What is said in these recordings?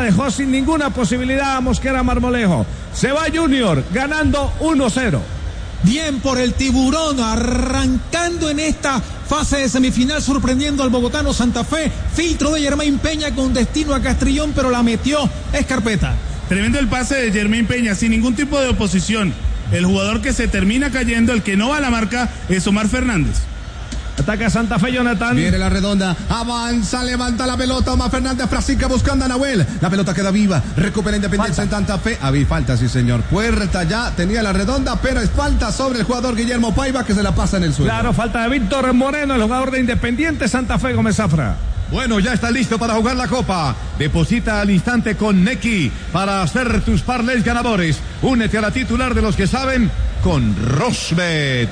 dejó sin ninguna posibilidad a Mosquera Marmolejo. Se va Junior ganando 1-0. Bien por el Tiburón, arrancando en esta fase de semifinal, sorprendiendo al bogotano Santa Fe. Filtro de Germain Peña con destino a Castrillón, pero la metió Escarpeta. Tremendo el pase de Germain Peña, sin ningún tipo de oposición. El jugador que se termina cayendo, el que no va a la marca, es Omar Fernández. Ataca Santa Fe, Jonathan. Viene la redonda, avanza, levanta la pelota, Omar Fernández, Frasica buscando a Nahuel. La pelota queda viva, recupera Independiente en Santa Fe. Falta, sí señor. Puerta ya, tenía la redonda, pero es falta sobre el jugador Guillermo Paiva que se la pasa en el suelo. Claro, falta de Víctor Moreno, el jugador de Independiente Santa Fe, Gómez Zafra. Bueno, ya está listo para jugar la Copa. Deposita al instante con Nequi para hacer tus parlays ganadores. Únete a la titular de los que saben con Rosbet.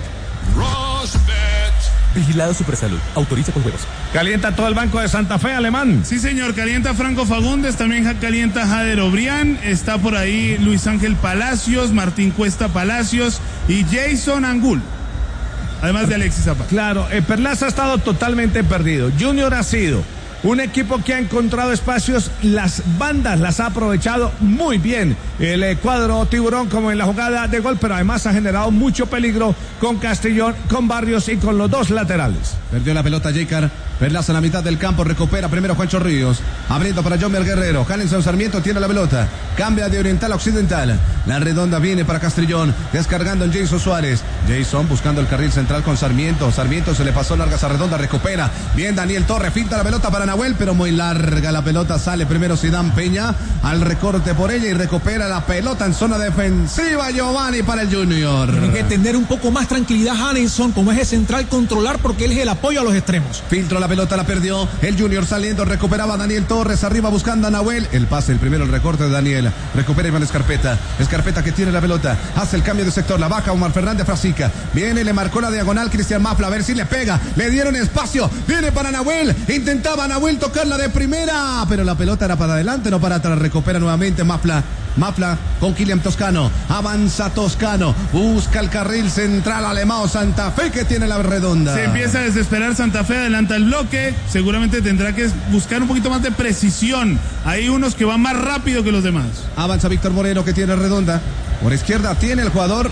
Vigilado Supersalud. Autoriza con juegos. Calienta todo el banco de Santa Fe, Alemán. Sí, señor. Calienta Franco Fagundes. También calienta Jader Obrián. Está por ahí Luis Ángel Palacios, Martín Cuesta Palacios y Jason Angul. Además de Alexis Zapata. Claro, Perlaza ha estado totalmente perdido. Junior ha sido un equipo que ha encontrado espacios, las bandas las ha aprovechado muy bien el cuadro Tiburón, como en la jugada de gol, pero además ha generado mucho peligro con Castrillón, con Barrios y con los dos laterales. Perdió la pelota Jaycar, Perlaza en la mitad del campo, recupera primero Juancho Ríos, abriendo para Jomer Guerrero, Jalenson Sarmiento tiene la pelota, cambia de oriental a occidental, la redonda viene para Castrillón, descargando en Jason Suárez, Jason buscando el carril central con Sarmiento se le pasó larga esa redonda, recupera, bien Daniel Torres, finta la pelota para Nahuel, pero muy larga la pelota, sale primero Zidane Peña, al recorte por ella y recupera la pelota en zona defensiva Giovanni para el Junior. Tienen que tener un poco más tranquilidad Jalenson, como es el central, controlar porque él es el apoyo a los extremos. Filtro la pelota, la perdió, el Junior saliendo, recuperaba a Daniel Torres, arriba buscando a Nahuel, el pase, el primero, el recorte de Daniel, recupera Iván Escarpeta que tiene la pelota, hace el cambio de sector, la baja Omar Fernández Frasica, viene, le marcó la diagonal Cristian Mafla, a ver si le pega, le dieron espacio, viene para Nahuel, intentaba Nahuel tocarla de primera, pero la pelota era para adelante, no para atrás, recupera nuevamente Mafla con Kylian Toscano, avanza Toscano, busca el carril central alemán Santa Fe que tiene la redonda. Se empieza a desesperar Santa Fe, adelanta el bloque, seguramente tendrá que buscar un poquito más de precisión, hay unos que van más rápido que los demás. Avanza Víctor Moreno que tiene redonda, por izquierda tiene el jugador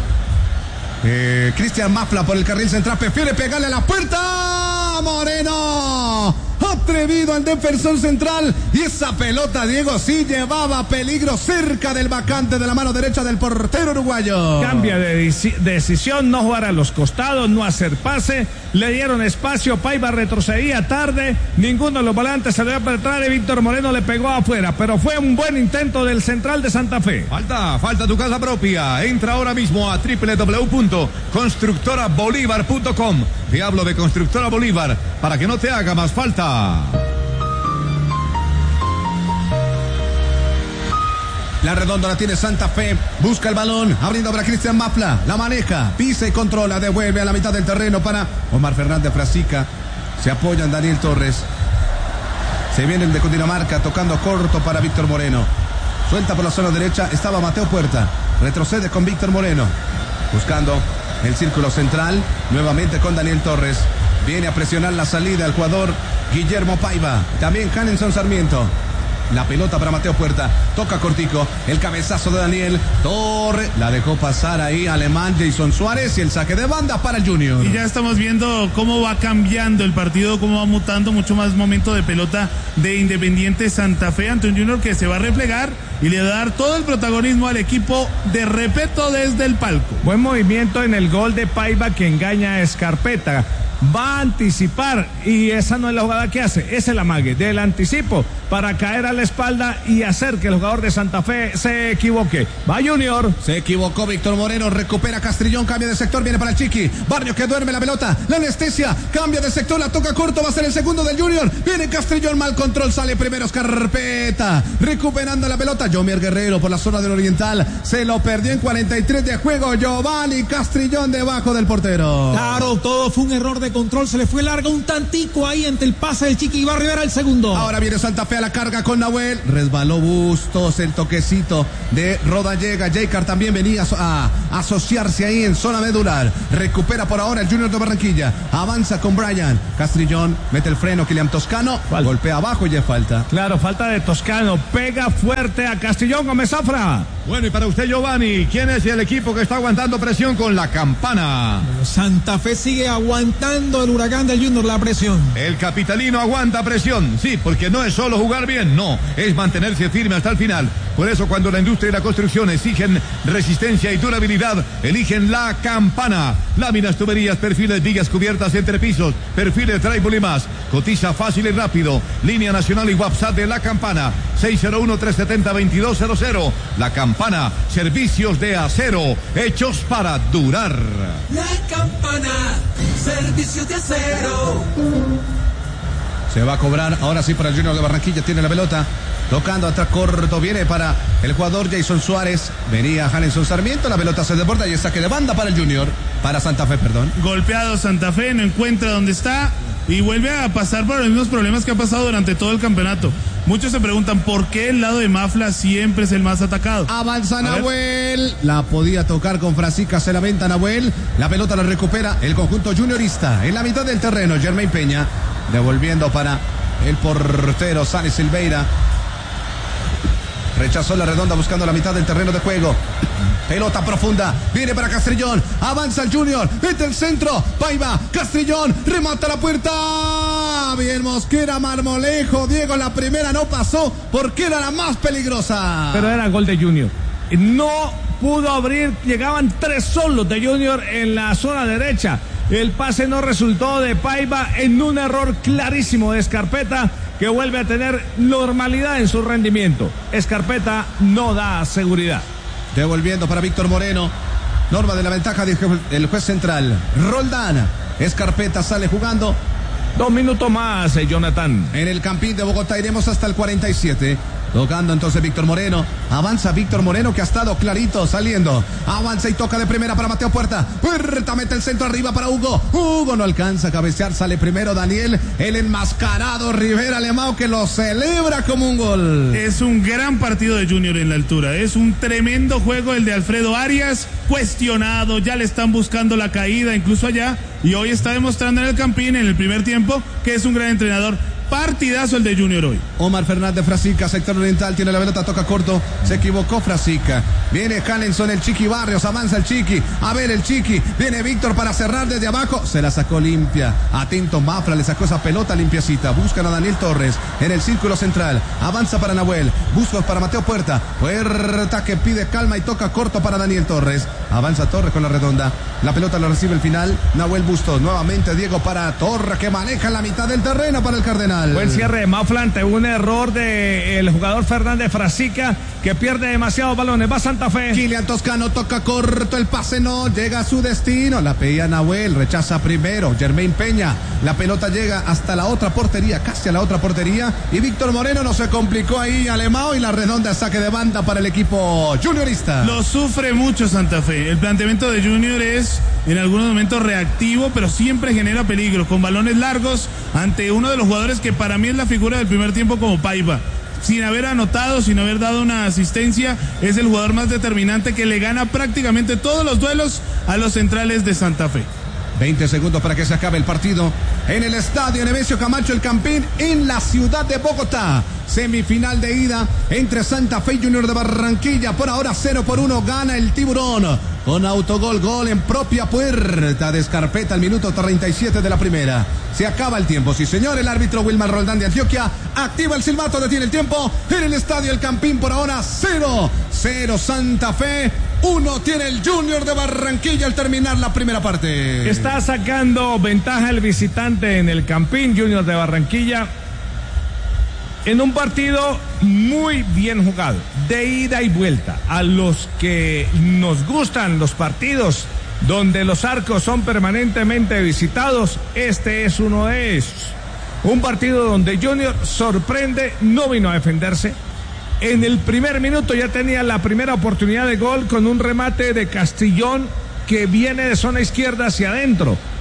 Cristian Mafla por el carril central, prefiere pegarle a la puerta, Moreno, atrevido al defensor central, y esa pelota, Diego, sí llevaba peligro cerca del vacante de la mano derecha del portero uruguayo. Cambia de decisión, no jugar a los costados, no hacer pase, le dieron espacio, Paiva retrocedía tarde, ninguno de los volantes se le dio para atrás y Víctor Moreno le pegó afuera, pero fue un buen intento del central de Santa Fe. Falta tu casa propia. Entra ahora mismo a www.constructorabolívar.com. Te hablo de Constructora Bolívar para que no te haga más falta. La redonda la tiene Santa Fe, busca el balón, abriendo para Cristian Mafla, la maneja, pisa y controla, devuelve a la mitad del terreno para Omar Fernández Frasica, se apoya en Daniel Torres, se viene el de Cundinamarca, tocando corto para Víctor Moreno, suelta por la zona derecha, estaba Mateo Puerta, retrocede con Víctor Moreno, buscando el círculo central, nuevamente con Daniel Torres, viene a presionar la salida el jugador Guillermo Paiva, también Jalenson Sarmiento. La pelota para Mateo Puerta, toca cortico, el cabezazo de Daniel Torres, la dejó pasar ahí Alemán, Jason Suárez y el saque de banda para el Junior. Y ya estamos viendo cómo va cambiando el partido, cómo va mutando, mucho más momento de pelota de Independiente Santa Fe ante un Junior que se va a replegar y le va a dar todo el protagonismo al equipo de Repeto desde el palco. Buen movimiento en el gol de Paiva que engaña a Escarpeta. Va a anticipar y esa no es la jugada que hace, es el amague del anticipo para caer a la espalda y hacer que el jugador de Santa Fe se equivoque. Va Junior. Se equivocó Víctor Moreno, recupera Castrillón, cambia de sector, viene para el Chiqui, Barrios que duerme la pelota, la anestesia, cambia de sector, la toca corto, va a ser el segundo del Junior, viene Castrillón, mal control, sale primero Escarpeta, recuperando la pelota, Jomer Guerrero por la zona del oriental, se lo perdió en 43 de juego, Giovanni Castrillón debajo del portero. Claro, todo fue un error de control, se le fue larga un tantico ahí ante el pase del Chiqui Barrio, era el segundo. Ahora viene Santa Fe a la carga con Nahuel. Resbaló Bustos, el toquecito de Rodallega. Jaycar también venía a asociarse ahí en zona medular. Recupera por ahora el Junior de Barranquilla. Avanza con Brian. Castrillón mete el freno. Kylian Toscano golpea abajo y es falta. Claro, falta de Toscano. Pega fuerte a Castrillón. Gómez Zafra. Bueno, y para usted, Giovanni, ¿quién es el equipo que está aguantando presión con la Campana? Santa Fe sigue aguantando el Huracán del Junior la presión. El capitalino aguanta presión, sí, porque no es solo jugar bien, no, es mantenerse firme hasta el final. Por eso cuando la industria y la construcción exigen resistencia y durabilidad, eligen la Campana. Láminas, tuberías, perfiles, vigas cubiertas entre pisos, perfiles, drywall y más. Cotiza fácil y rápido. Línea nacional y WhatsApp de la Campana. 601-370-2200. La Campana, servicios de acero, hechos para durar. La Campana, servicios de acero. Se va a cobrar, ahora sí para el Junior de Barranquilla, tiene la pelota, tocando atrás corto, viene para el jugador Jason Suárez, venía Hanelson Sarmiento, la pelota se desborda y es saque de banda para el Junior, para Santa Fe, perdón. Golpeado Santa Fe, no encuentra dónde está y vuelve a pasar por los mismos problemas que ha pasado durante todo el campeonato. Muchos se preguntan por qué el lado de Mafla siempre es el más atacado. Avanza Nahuel, la podía tocar con Frasica, se lamenta Nahuel, la pelota la recupera el conjunto juniorista en la mitad del terreno, Jermaine Peña, devolviendo para el portero Sani Silveira. Rechazó la redonda buscando la mitad del terreno de juego. Pelota profunda, viene para Castrillón, avanza el Junior, mete el centro, Paiva, Castrillón, remata la puerta. Bien Mosquera, Marmolejo, Diego, la primera no pasó porque era la más peligrosa. Pero era gol de Junior. No pudo abrir, llegaban 3 solos de Junior en la zona derecha. El pase no resultó de Paiva en un error clarísimo de Escarpeta, que vuelve a tener normalidad en su rendimiento. Escarpeta no da seguridad. Devolviendo para Víctor Moreno. Norma de la ventaja del juez central. Roldán. Escarpeta sale jugando. 2 minutos más, Jonathan. En el Campín de Bogotá iremos hasta el 47. Tocando entonces Víctor Moreno. Avanza Víctor Moreno, que ha estado clarito saliendo. Avanza y toca de primera para Mateo Puerta. Puerta mete el centro arriba para Hugo. Hugo no alcanza a cabecear. Sale primero Daniel, el enmascarado Rivera Alemão, que lo celebra como un gol. Es un gran partido de Junior en la altura. Es un tremendo juego el de Alfredo Arias. Cuestionado, ya le están buscando la caída incluso allá. Y hoy está demostrando en el Campín, en el primer tiempo, que es un gran entrenador. Partidazo el de Junior hoy. Omar Fernández Frasica, sector oriental, tiene la pelota, toca corto, se equivocó Frasica. Viene Hanelson, el Chiqui Barrios, avanza el Chiqui, a ver el Chiqui, viene Víctor para cerrar desde abajo, se la sacó limpia. Atento Mafra, le sacó esa pelota limpiecita. Buscan a Daniel Torres en el círculo central, avanza para Nahuel, Bustos para Mateo Puerta, Puerta que pide calma y toca corto para Daniel Torres. Avanza Torres con la redonda, la pelota la recibe el final, Nahuel Bustos, nuevamente Diego para Torres, que maneja la mitad del terreno para el Cardenal. Buen cierre de Mafla ante un error del jugador Fernández Frasica, que pierde demasiados balones. Va Santa Fe. Kylian Toscano toca corto, el pase no llega a su destino. La pedía Nahuel, rechaza primero Jermaine Peña. La pelota llega hasta la otra portería, casi a la otra portería. Y Víctor Moreno no se complicó ahí, Alemão, y la redonda saque de banda para el equipo juniorista. Lo sufre mucho Santa Fe. El planteamiento de Junior es en algunos momentos reactivo, pero siempre genera peligro, con balones largos ante uno de los jugadores que para mí es la figura del primer tiempo como Paiva. Sin haber anotado, sin haber dado una asistencia, es el jugador más determinante que le gana prácticamente todos los duelos a los centrales de Santa Fe. 20 segundos para que se acabe el partido en el estadio Nemesio Camacho El Campín, en la ciudad de Bogotá. Semifinal de ida entre Santa Fe y Junior de Barranquilla. Por ahora 0-1 gana el Tiburón con autogol, gol en propia puerta de Escarpeta al minuto 37 de la primera. Se acaba el tiempo, sí señor. El árbitro Wilmar Roldán de Antioquia activa el silbato, detiene el tiempo en el estadio El Campín. Por ahora 0-0 Santa Fe, 1 tiene el Junior de Barranquilla al terminar la primera parte. Está sacando ventaja el visitante en el Campín, Junior de Barranquilla, en un partido muy bien jugado, de ida y vuelta. A los que nos gustan los partidos donde los arcos son permanentemente visitados, este es uno de esos. Un partido donde Junior sorprende, no vino a defenderse. En el primer minuto ya tenía la primera oportunidad de gol con un remate de Castrillón que viene de zona izquierda hacia adentro.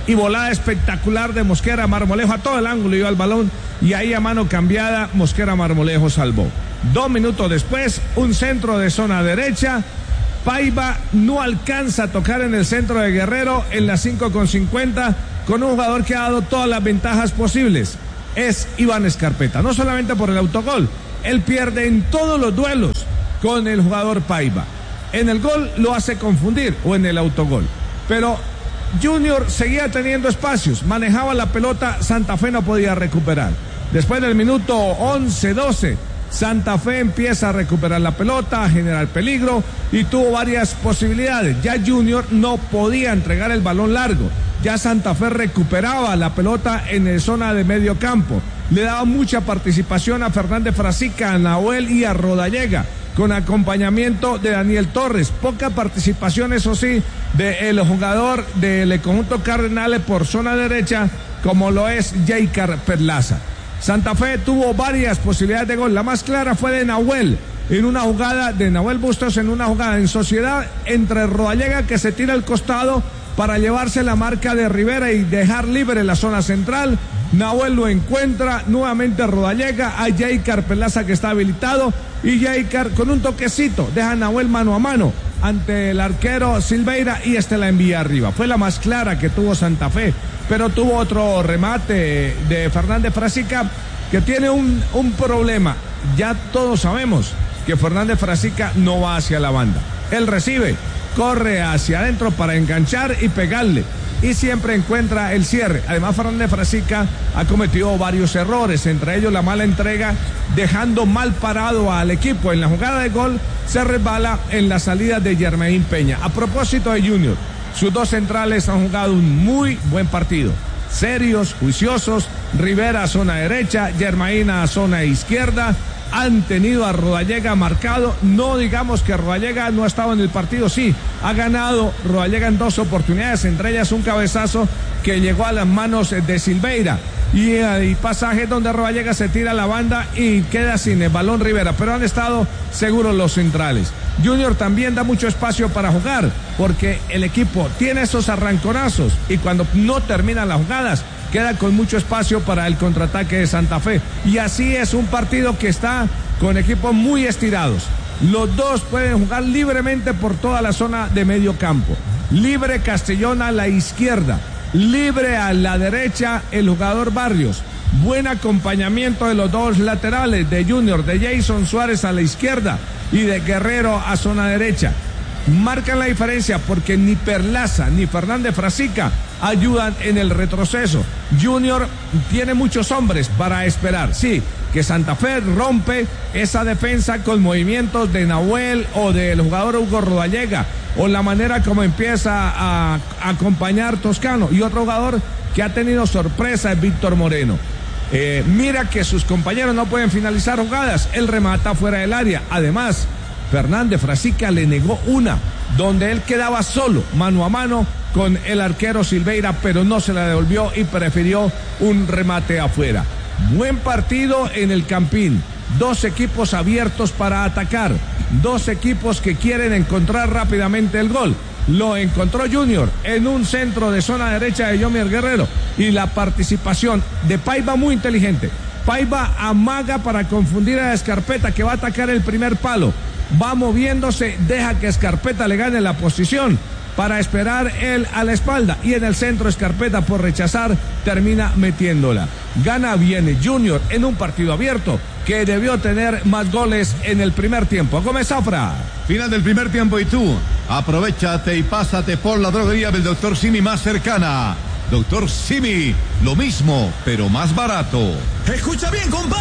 y volada espectacular de Mosquera. Marmolejo a todo el ángulo iba al balón y ahí a mano cambiada Mosquera Marmolejo salvó. 2 minutos después, un centro de zona derecha. Paiva no alcanza a tocar en el centro de Guerrero en las 5:50 con un jugador que ha dado todas las ventajas posibles. Es Iván Escarpeta, no solamente por el autogol, él pierde en todos los duelos con el jugador Paiva. En el gol lo hace confundir o en el autogol, pero Junior seguía teniendo espacios, manejaba la pelota, Santa Fe no podía recuperar. Después del minuto 11-12, Santa Fe empieza a recuperar la pelota, a generar peligro y tuvo varias posibilidades. Ya Junior no podía entregar el balón largo. Ya Santa Fe recuperaba la pelota en la zona de medio campo. Le daba mucha participación a Fernández Frasica, a Nahuel y a Rodallega, con acompañamiento de Daniel Torres. Poca participación, eso sí, del jugador del conjunto Cardenales por zona derecha, como lo es Jeicar Perlaza. Santa Fe tuvo varias posibilidades de gol. La más clara fue de Nahuel, en una jugada de Nahuel Bustos, en una jugada en sociedad entre Rodallega, que se tira al costado para llevarse la marca de Rivera y dejar libre la zona central. Nahuel lo encuentra, nuevamente Rodallega, a Jeicar Perlaza, que está habilitado, y Jeicar con un toquecito deja a Nahuel mano a mano ante el arquero Silveira y la envía arriba. Fue la más clara que tuvo Santa Fe, pero tuvo otro remate de Fernández Frasica que tiene un problema. Ya todos sabemos que Fernández Frasica no va hacia la banda. Él recibe, corre hacia adentro para enganchar y pegarle, y siempre encuentra el cierre. Además, Fernández Frasica ha cometido varios errores, entre ellos la mala entrega, dejando mal parado al equipo. En la jugada de gol se resbala en la salida de Jermain Peña. A propósito de Junior, sus dos centrales han jugado un muy buen partido, serios, juiciosos. Rivera a zona derecha, Jermain a zona izquierda. Han tenido a Rodallega marcado. No digamos que Rodallega no ha estado en el partido, sí, ha ganado Rodallega en 2 oportunidades, entre ellas un cabezazo que llegó a las manos de Silveira, y hay pasajes donde Rodallega se tira a la banda y queda sin el balón Rivera, pero han estado seguros los centrales. Junior también da mucho espacio para jugar, porque el equipo tiene esos arranconazos y cuando no terminan las jugadas queda con mucho espacio para el contraataque de Santa Fe. Y así es un partido que está con equipos muy estirados. Los dos pueden jugar libremente por toda la zona de medio campo. Libre Castellón a la izquierda, libre a la derecha el jugador Barrios. Buen acompañamiento de los dos laterales, de Junior, de Jason Suárez a la izquierda y de Guerrero a zona derecha. Marcan la diferencia porque ni Perlaza ni Fernández Frasica ayudan en el retroceso. Junior tiene muchos hombres para esperar. Sí, que Santa Fe rompe esa defensa con movimientos de Nahuel o del jugador Hugo Rodallega, o la manera como empieza a acompañar Toscano. Y otro jugador que ha tenido sorpresa es Víctor Moreno. Mira que sus compañeros no pueden finalizar jugadas, él remata fuera del área. Además, Fernández Frasica le negó una, donde él quedaba solo, mano a mano con el arquero Silveira, pero no se la devolvió y prefirió un remate afuera. Buen partido en el Campín, 2 equipos abiertos para atacar, 2 equipos que quieren encontrar rápidamente el gol. Lo encontró Junior en un centro de zona derecha de Yomier Guerrero, y la participación de Paiva muy inteligente. Paiva amaga para confundir a Escarpeta, que va a atacar el primer palo. Va moviéndose, deja que Escarpeta le gane la posición para esperar él a la espalda, y en el centro Escarpeta, por rechazar, termina metiéndola. Gana bien Junior en un partido abierto que debió tener más goles en el primer tiempo. Gómez Zafra. Final del primer tiempo y tú aprovéchate y pásate por la droguería del Dr. Simi más cercana. Dr. Simi, lo mismo, pero más barato. Escucha bien, compadre.